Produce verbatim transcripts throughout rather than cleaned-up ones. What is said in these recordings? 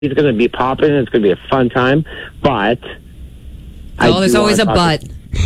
He's going to be popping. It's going to be a fun time. But oh, there's always a but.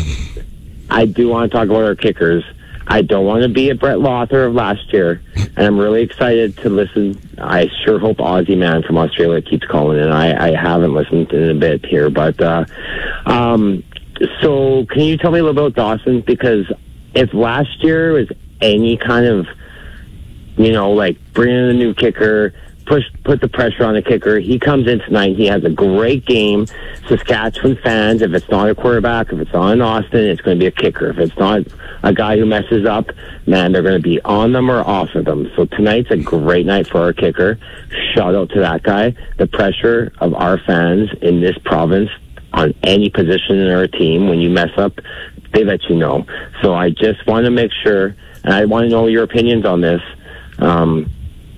I do want to talk about our kickers. I don't want to be a Brett Lawther of last year, and I'm really excited to listen. I sure hope Aussie Man from Australia keeps calling in. I, I haven't listened in a bit here, but uh, um, so can you tell me a little about Dawson? Because if last year was any kind of, you know, like bring in a new kicker, push, put the pressure on the kicker. He comes in tonight. He has a great game. Saskatchewan fans, if it's not a quarterback, if it's not in Austin, it's going to be a kicker. If it's not a guy who messes up, man, they're going to be on them or off of them. So tonight's a great night for our kicker. Shout out to that guy. The pressure of our fans in this province on any position in our team, when you mess up, they let you know. So I just want to make sure, and I want to know your opinions on this. Um,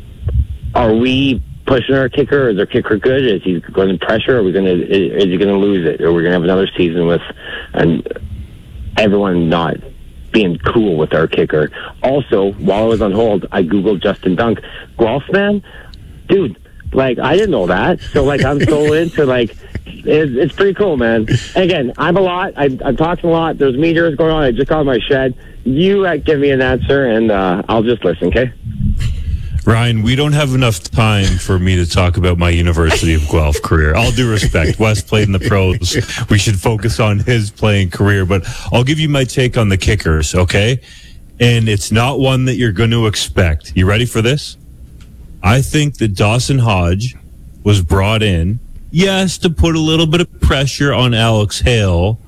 Are we pushing our kicker? Is our kicker good? Is he going to pressure? Are we going to? Is he going to lose it? Or are we going to have another season with and everyone not being cool with our kicker? Also, while I was on hold, I googled Justin Dunk, Guelph man, dude. Like I didn't know that. So like I'm so into like it's, it's pretty cool, man. And again, I'm a lot. I, I'm talking a lot. There's meteors going on. I just got in my shed. You uh, give me an answer, and uh, I'll just listen. Okay. Ryan, we don't have enough time for me to talk about my University of Guelph career. All due respect, Wes played in the pros. We should focus on his playing career, but I'll give you my take on the kickers, okay? And it's not one that you're going to expect. You ready for this? I think that Dawson Hodge was brought in, yes, to put a little bit of pressure on Alex Hale,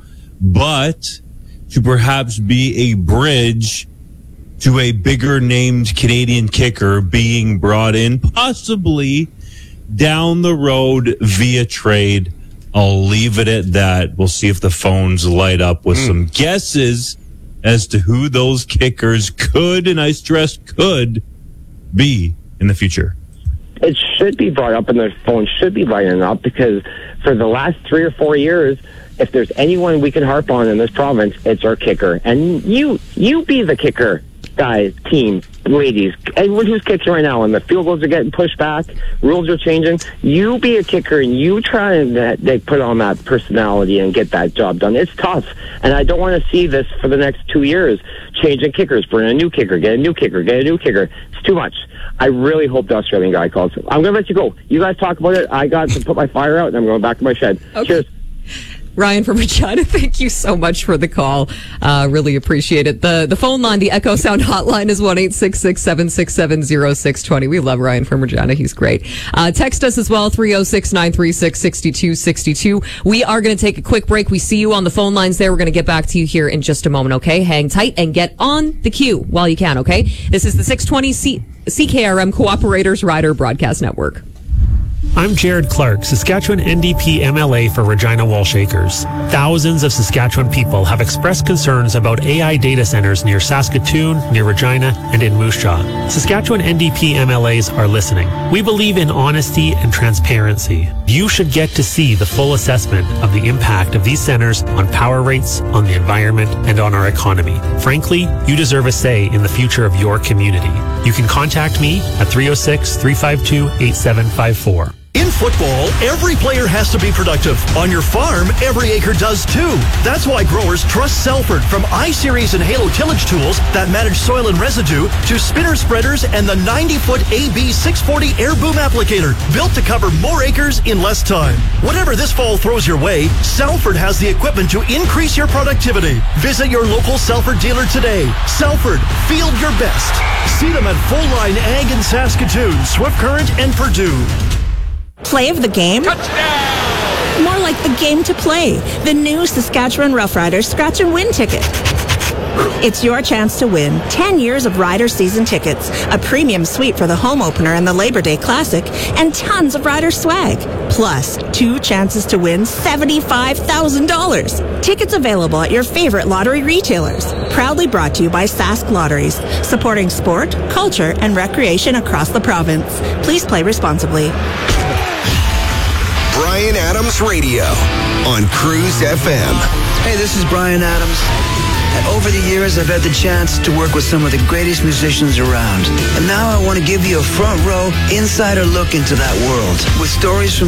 but to perhaps be a bridge to a bigger named Canadian kicker being brought in, possibly down the road via trade. I'll leave it at that. We'll see if the phones light up with mm. some guesses as to who those kickers could, and I stress could, be in the future. It should be brought up, and the phone should be lighting up, because for the last three or four years, if there's anyone we can harp on in this province, it's our kicker. And you, you be the kicker. Guys, team, ladies, everyone who's kicking right now, and the field goals are getting pushed back, rules are changing. You be a kicker, and you try and that, they put on that personality and get that job done. It's tough, and I don't want to see this for the next two years. Changing kickers, bring a new kicker, get a new kicker, get a new kicker. It's too much. I really hope the Australian guy calls. I'm going to let you go. You guys talk about it. I got to put my fire out, and I'm going back to my shed. Okay. Cheers. Ryan from Regina, thank you so much for the call. Uh, really appreciate it. The the phone line, the Echo Sound hotline is one eight six six, seven six seven, zero six two zero. We love Ryan from Regina. He's great. Uh, text us as well, three oh six, nine three six, six two six two. We are going to take a quick break. We see you on the phone lines there. We're going to get back to you here in just a moment, okay? Hang tight and get on the queue while you can, okay? This is the six twenty C- CKRM Cooperators Rider Broadcast Network. I'm Jared Clark, Saskatchewan N D P M L A for Regina Wallshakers. Thousands of Saskatchewan people have expressed concerns about A I data centers near Saskatoon, near Regina, and in Moose Jaw. Saskatchewan N D P M L As are listening. We believe in honesty and transparency. You should get to see the full assessment of the impact of these centers on power rates, on the environment, and on our economy. Frankly, you deserve a say in the future of your community. You can contact me at three oh six, three five two, eight seven five four. In football, every player has to be productive. On your farm, every acre does too. That's why growers trust Salford, from I-Series and Halo tillage tools that manage soil and residue to spinner spreaders and the ninety-foot A B six forty air boom applicator, built to cover more acres in less time. Whatever this fall throws your way, Salford has the equipment to increase your productivity. Visit your local Salford dealer today. Salford, field your best. See them at Full Line Ag in Saskatoon, Swift Current, and Purdue. Play of the game? Touchdown! More like the game to play. The new Saskatchewan Roughriders Scratch and Win ticket. It's your chance to win ten years of Rider season tickets, a premium suite for the home opener and the Labor Day Classic, and tons of Rider swag. Plus, two chances to win seventy-five thousand dollars. Tickets available at your favorite lottery retailers. Proudly brought to you by Sask Lotteries, supporting sport, culture, and recreation across the province. Please play responsibly. Bryan Adams Radio on Cruise F M. Hey, this is Bryan Adams. And over the years, I've had the chance to work with some of the greatest musicians around. And now I want to give you a front row, insider look into that world with stories from